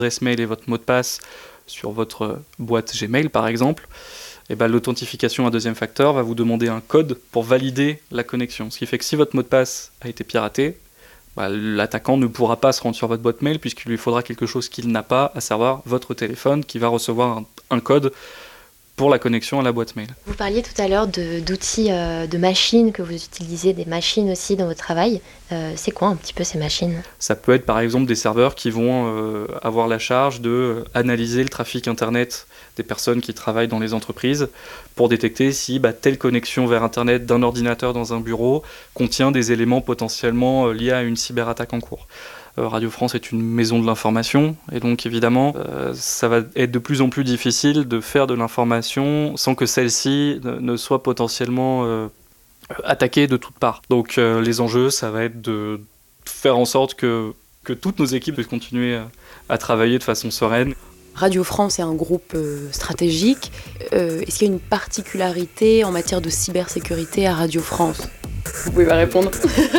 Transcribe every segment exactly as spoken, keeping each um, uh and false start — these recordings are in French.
adresse mail et votre mot de passe sur votre boîte Gmail par exemple, et ben, l'authentification à deuxième facteur va vous demander un code pour valider la connexion. Ce qui fait que si votre mot de passe a été piraté, bah, l'attaquant ne pourra pas se rendre sur votre boîte mail puisqu'il lui faudra quelque chose qu'il n'a pas, à savoir votre téléphone qui va recevoir un, un code pour la connexion à la boîte mail. Vous parliez tout à l'heure de, d'outils, euh, de machines que vous utilisez, des machines aussi dans votre travail. Euh, c'est quoi un petit peu ces machines ? Ça peut être par exemple des serveurs qui vont euh, avoir la charge de euh, analyser le trafic internet des personnes qui travaillent dans les entreprises pour détecter si bah, telle connexion vers internet d'un ordinateur dans un bureau contient des éléments potentiellement euh, liés à une cyberattaque en cours. Radio France est une maison de l'information et donc évidemment euh, ça va être de plus en plus difficile de faire de l'information sans que celle-ci ne, ne soit potentiellement euh, attaquée de toutes parts. Donc euh, les enjeux, ça va être de faire en sorte que, que toutes nos équipes puissent continuer à, à travailler de façon sereine. Radio France est un groupe euh, stratégique. Euh, est-ce qu'il y a une particularité en matière de cybersécurité à Radio France ? Vous pouvez pas répondre.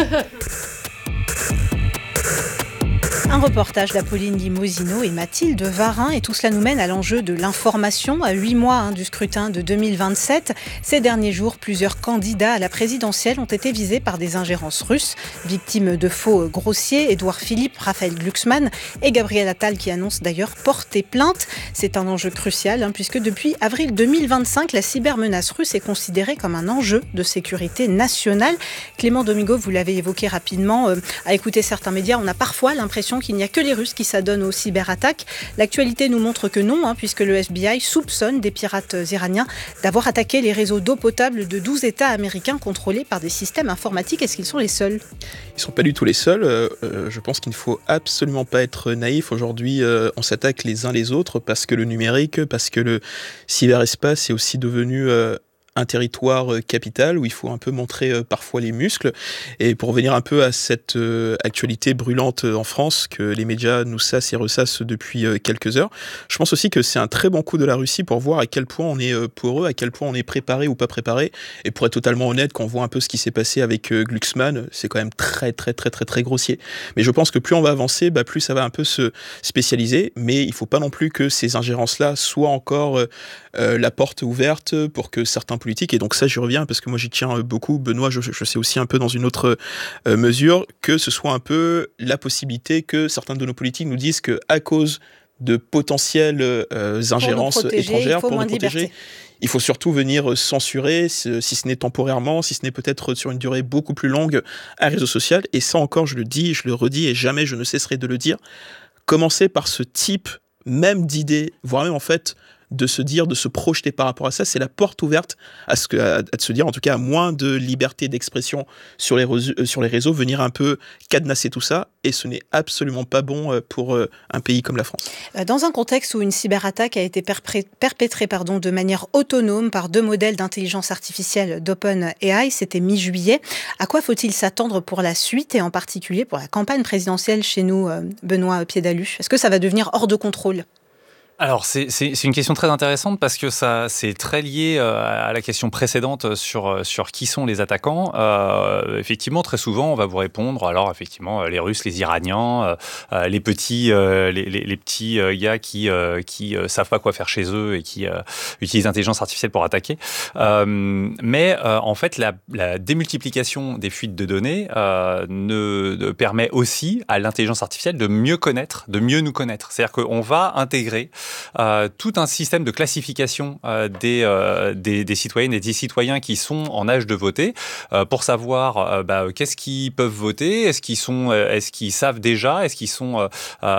Un reportage d'Apolline Limosino et Mathilde Varin, et tout cela nous mène à l'enjeu de l'information. À huit mois hein, du scrutin de deux mille vingt-sept, ces derniers jours, plusieurs candidats à la présidentielle ont été visés par des ingérences russes. Victimes de faux grossiers, Édouard Philippe, Raphaël Glucksmann et Gabriel Attal qui annoncent d'ailleurs porter plainte. C'est un enjeu crucial hein, puisque depuis avril deux mille vingt-cinq, la cybermenace russe est considérée comme un enjeu de sécurité nationale. Clément Domingo, vous l'avez évoqué rapidement, euh, à écouter certains médias, on a parfois l'impression qu'il n'y a que les Russes qui s'adonnent aux cyberattaques. L'actualité nous montre que non, hein, puisque le F B I soupçonne des pirates iraniens d'avoir attaqué les réseaux d'eau potable de douze États américains contrôlés par des systèmes informatiques. Est-ce qu'ils sont les seuls ? Ils ne sont pas du tout les seuls. Euh, je pense qu'il ne faut absolument pas être naïf. Aujourd'hui, euh, on s'attaque les uns les autres parce que le numérique, parce que le cyberespace est aussi devenu... Euh, un territoire capital où il faut un peu montrer euh, parfois les muscles. Et pour revenir un peu à cette euh, actualité brûlante en France, que les médias nous sassent et ressassent depuis euh, quelques heures, je pense aussi que c'est un très bon coup de la Russie pour voir à quel point on est euh, poreux, à quel point on est préparé ou pas préparé. Et pour être totalement honnête, quand on voit un peu ce qui s'est passé avec euh, Glucksmann, c'est quand même très très très très très grossier. Mais je pense que plus on va avancer, bah, plus ça va un peu se spécialiser. Mais il ne faut pas non plus que ces ingérences-là soient encore euh, euh, la porte ouverte pour que certains politique, et donc ça j'y reviens parce que moi j'y tiens beaucoup. Benoît, je, je sais aussi un peu dans une autre euh, mesure que ce soit un peu la possibilité que certains de nos politiques nous disent que à cause de potentielles euh, ingérences pour protéger, étrangères pour pour nous protéger, liberté. Il faut surtout venir censurer, si ce n'est temporairement, si ce n'est peut-être sur une durée beaucoup plus longue, un réseau social. Et ça encore, je le dis, je le redis et jamais je ne cesserai de le dire. Commencer par ce type même d'idées, voire même en fait de se dire, de se projeter par rapport à ça, c'est la porte ouverte à, ce que, à, à se dire, en tout cas, à moins de liberté d'expression sur les, réseaux, euh, sur les réseaux, venir un peu cadenasser tout ça, et ce n'est absolument pas bon pour euh, un pays comme la France. Dans un contexte où une cyberattaque a été perpré- perpétrée pardon, de manière autonome par deux modèles d'intelligence artificielle d'OpenAI, c'était mi-juillet, à quoi faut-il s'attendre pour la suite, et en particulier pour la campagne présidentielle chez nous, euh, Benoît Piédalu ? Est-ce que ça va devenir hors de contrôle ? Alors, c'est, c'est, c'est une question très intéressante parce que ça, c'est très lié euh, à la question précédente sur, sur qui sont les attaquants. Euh, effectivement, très souvent, on va vous répondre, alors effectivement, les Russes, les Iraniens, euh, les petits, euh, les, les, les petits euh, gars qui euh, qui euh, savent pas quoi faire chez eux et qui euh, utilisent l'intelligence artificielle pour attaquer. Euh, mais euh, en fait, la, la démultiplication des fuites de données euh, ne, ne permet aussi à l'intelligence artificielle de mieux connaître, de mieux nous connaître. C'est-à-dire qu'on va intégrer Euh, tout un système de classification euh, des, euh, des, des citoyennes et des citoyens qui sont en âge de voter euh, pour savoir euh, bah, qu'est-ce qu'ils peuvent voter, est-ce qu'ils, sont, euh, est-ce qu'ils savent déjà, est-ce qu'ils, sont, euh,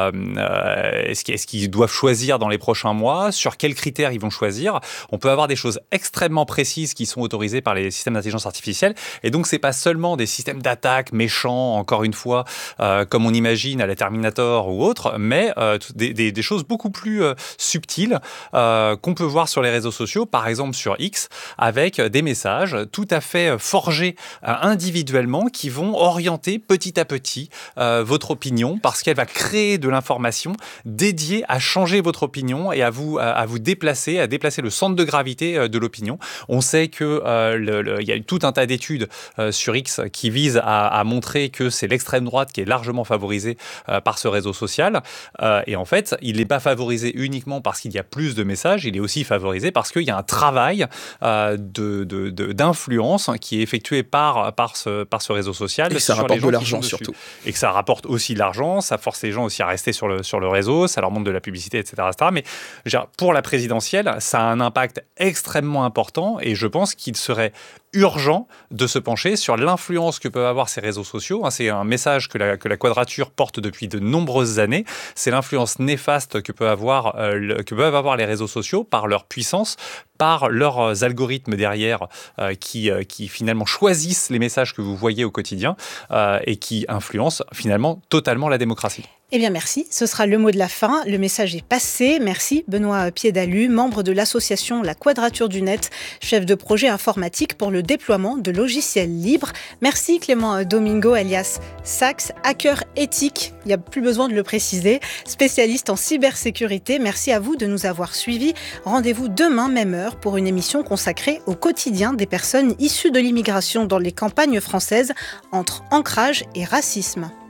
euh, est-ce, qu'ils, est-ce qu'ils doivent choisir dans les prochains mois, sur quels critères ils vont choisir. On peut avoir des choses extrêmement précises qui sont autorisées par les systèmes d'intelligence artificielle, et donc c'est pas seulement des systèmes d'attaque méchants, encore une fois, euh, comme on imagine à la Terminator ou autre, mais euh, des, des, des choses beaucoup plus euh, subtils euh, qu'on peut voir sur les réseaux sociaux, par exemple sur X, avec des messages tout à fait forgés euh, individuellement qui vont orienter petit à petit euh, votre opinion parce qu'elle va créer de l'information dédiée à changer votre opinion et à vous, à, à vous déplacer, à déplacer le centre de gravité euh, de l'opinion. On sait qu'il euh, y a eu tout un tas d'études euh, sur X qui visent à, à montrer que c'est l'extrême droite qui est largement favorisée euh, par ce réseau social. Euh, et en fait, il n'est pas favorisé uniquement parce qu'il y a plus de messages, il est aussi favorisé parce qu'il y a un travail euh, de, de, de, d'influence qui est effectué par, par, ce, par ce réseau social. Et que ça rapporte de l'argent surtout. Et que ça rapporte aussi de l'argent, ça force les gens aussi à rester sur le, sur le réseau, ça leur montre de la publicité, et cetera et cetera. Mais pour la présidentielle, ça a un impact extrêmement important et je pense qu'il serait urgent de se pencher sur l'influence que peuvent avoir ces réseaux sociaux. C'est un message que la, que la Quadrature porte depuis de nombreuses années. C'est l'influence néfaste que, peut avoir, euh, le, que peuvent avoir les réseaux sociaux par leur puissance, par leurs algorithmes derrière euh, qui, euh, qui finalement choisissent les messages que vous voyez au quotidien euh, et qui influencent finalement totalement la démocratie. Eh bien merci, ce sera le mot de la fin, le message est passé. Merci Benoît Piédalu, membre de l'association La Quadrature du Net, chef de projet informatique pour le déploiement de logiciels libres. Merci Clément Domingo alias Sax, hacker éthique, il n'y a plus besoin de le préciser, spécialiste en cybersécurité. Merci à vous de nous avoir suivis. Rendez-vous demain, même heure, pour une émission consacrée au quotidien des personnes issues de l'immigration dans les campagnes françaises entre ancrage et racisme.